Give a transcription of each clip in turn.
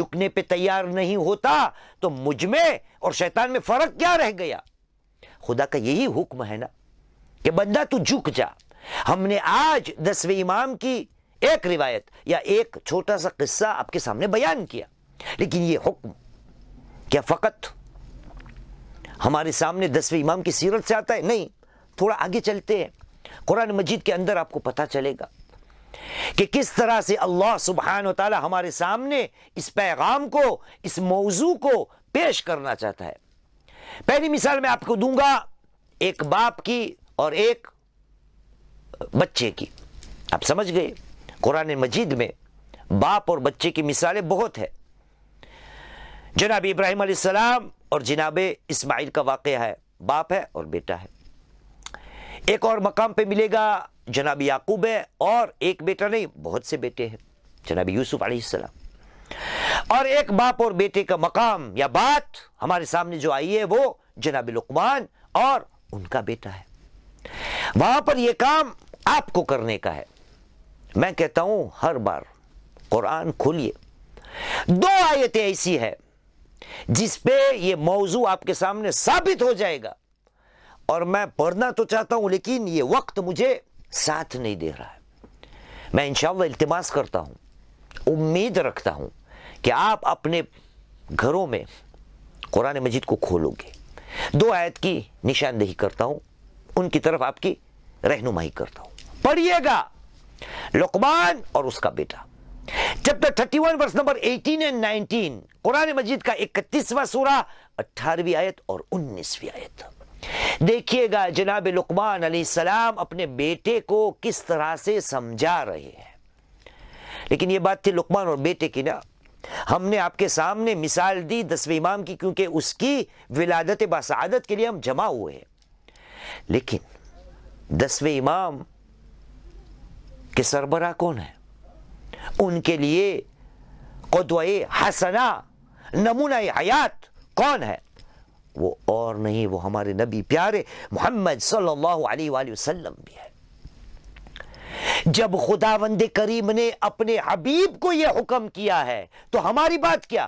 جھکنے پہ تیار نہیں ہوتا تو مجھ میں اور شیطان میں فرق کیا رہ گیا؟ خدا کا یہی حکم ہے نا کہ بندہ تو جھک جا۔ ہم نے آج 10ویں امام کی ایک روایت یا ایک چھوٹا سا قصہ آپ کے سامنے بیان کیا، لیکن یہ حکم کیا فقط ہمارے سامنے 10ویں امام کی سیرت سے آتا ہے؟ نہیں، تھوڑا آگے چلتے ہیں، قرآن مجید کے اندر آپ کو پتہ چلے گا کہ کس طرح سے اللہ سبحانہ و تعالی ہمارے سامنے اس پیغام کو، اس موضوع کو پیش کرنا چاہتا ہے۔ پہلی مثال میں آپ کو دوں گا ایک باپ کی اور ایک بچے کی۔ آپ سمجھ گئے، قرآن مجید میں باپ اور بچے کی مثالیں بہت ہیں۔ جناب ابراہیم علیہ السلام اور جناب اسماعیل کا واقعہ ہے، باپ ہے اور بیٹا ہے۔ ایک اور مقام پہ ملے گا جناب یعقوب ہے اور ایک بیٹا نہیں، بہت سے بیٹے ہیں، جناب یوسف علیہ السلام۔ اور ایک باپ اور بیٹے کا مقام یا بات ہمارے سامنے جو آئی ہے وہ جناب لقمان اور ان کا بیٹا ہے۔ وہاں پر یہ کام آپ کو کرنے کا ہے۔ میں کہتا ہوں ہر بار قرآن کھولیے، 2 آیتیں ایسی ہے جس پہ یہ موضوع آپ کے سامنے ثابت ہو جائے گا، اور میں پڑھنا تو چاہتا ہوں لیکن یہ وقت مجھے ساتھ نہیں دے رہا ہے۔ میں انشاءاللہ التماس کرتا ہوں، امید رکھتا ہوں کہ آپ اپنے گھروں میں قرآن مجید کو کھولو گے۔ 2 آیت کی نشاندہی کرتا ہوں، ان کی طرف آپ کی رہنمائی کرتا ہوں۔ پڑھیے گا، لقمان اور اس کا بیٹا، چیپٹر 31 ورس نمبر 18 اور 19، قرآن مجید کا 31واں سورہ، 18ویں آیت اور 19ویں آیت۔ دیکھیے گا جناب لقمان علیہ السلام اپنے بیٹے کو کس طرح سے سمجھا رہے ہیں۔ لیکن یہ بات تھی لقمان اور بیٹے کی نا، ہم نے آپ کے سامنے مثال دی 10ویں امام کی، کیونکہ اس کی ولادت بسعادت کے لیے ہم جمع ہوئے ہیں۔ لیکن 10ویں امام کے سربراہ کون ہے؟ ان کے لیے قدوہ حسنہ، نمونہ حیات کون ہے؟ وہ اور نہیں، وہ ہمارے نبی پیارے محمد صلی اللہ علیہ وآلہ وسلم بھی ہے۔ جب خداوند کریم نے اپنے حبیب کو یہ حکم کیا ہے تو ہماری بات کیا؟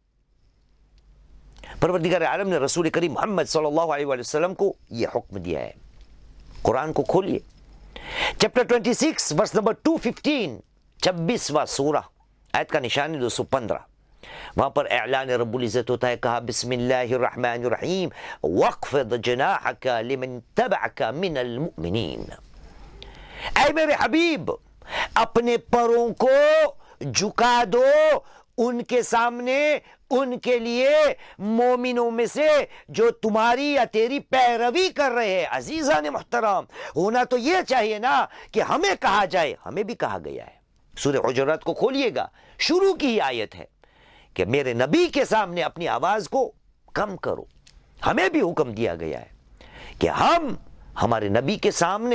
پروردگار عالم نے رسول کریم محمد صلی اللہ علیہ وآلہ وسلم کو یہ حکم دیا ہے۔ قرآن کو کھولیے، چیپٹر 26 ورس نمبر 215، 26واں سورہ، آیت کا نشان 215۔ وہاں پر اعلان رب العزت ہوتا ہے، کہا بسم اللہ الرحمن الرحیم وَاخْفِضْ جَنَاحَكَ لِمَنْ تَبَعَكَ مِنَ الْمُؤْمِنِينَ۔ اے میرے حبیب، اپنے پروں کو جھکا دو ان کے سامنے، ان کے لیے مومنوں میں سے جو تمہاری یا تیری پیروی کر رہے ہیں۔ عزیزان محترم، ہونا تو یہ چاہیے نا کہ ہمیں کہا جائے، ہمیں بھی کہا گیا ہے۔ سورہ حجرات کو کھولیے گا، شروع کی ہی آیت ہے کہ میرے نبی کے سامنے اپنی آواز کو کم کرو۔ ہمیں بھی حکم دیا گیا ہے کہ ہم ہمارے نبی کے سامنے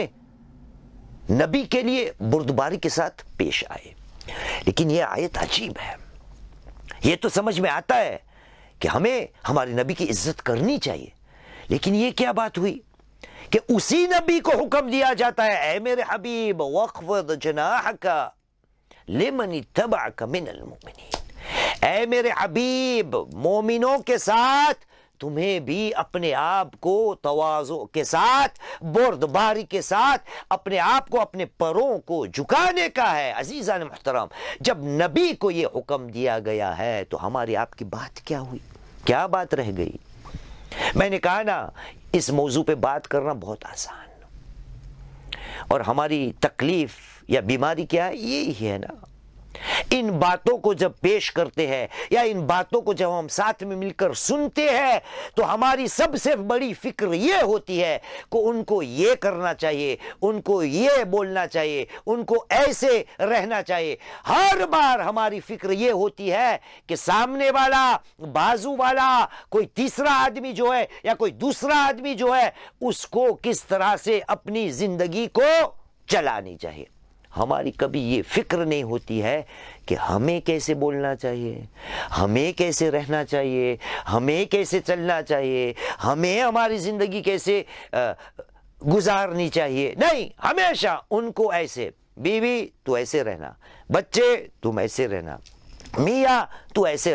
نبی کے لیے بردباری کے ساتھ پیش آئے۔ لیکن یہ آیت عجیب ہے، یہ تو سمجھ میں آتا ہے کہ ہمیں ہمارے نبی کی عزت کرنی چاہیے، لیکن یہ کیا بات ہوئی کہ اسی نبی کو حکم دیا جاتا ہے، اے میرے حبیب وَاخْفِضْ جَنَاحَكَ لِمَنِ اتَّبَعَكَ مِنَ الْمُؤْمِنِينَ۔ اے میرے حبیب، مومنوں کے ساتھ تمہیں بھی اپنے آپ کو تواضع کے ساتھ، بردباری کے ساتھ اپنے آپ کو، اپنے پروں کو جھکانے کا ہے۔ عزیزان محترم، جب نبی کو یہ حکم دیا گیا ہے تو ہماری آپ کی بات کیا ہوئی؟ کیا بات رہ گئی؟ میں نے کہا نا، اس موضوع پہ بات کرنا بہت آسان، اور ہماری تکلیف یا بیماری کیا ہے؟ یہی ہے نا، ان باتوں کو جب پیش کرتے ہیں یا ان باتوں کو جب ہم ساتھ میں مل کر سنتے ہیں تو ہماری سب سے بڑی فکر یہ ہوتی ہے کہ ان کو یہ کرنا چاہیے، ان کو یہ بولنا چاہیے، ان کو ایسے رہنا چاہیے۔ ہر بار ہماری فکر یہ ہوتی ہے کہ سامنے والا، بازو والا، کوئی تیسرا آدمی جو ہے یا کوئی دوسرا آدمی جو ہے، اس کو کس طرح سے اپنی زندگی کو چلانی چاہیے۔ ہماری کبھی یہ فکر نہیں ہوتی ہے کہ ہمیں کیسے بولنا چاہیے، ہمیں کیسے رہنا چاہیے، ہمیں کیسے چلنا چاہیے، ہمیں ہماری زندگی کیسے گزارنی چاہیے۔ نہیں، ہمیشہ ان کو ایسے، بیوی تو ایسے رہنا، بچے تم ایسے رہنا، میاں تو ایسے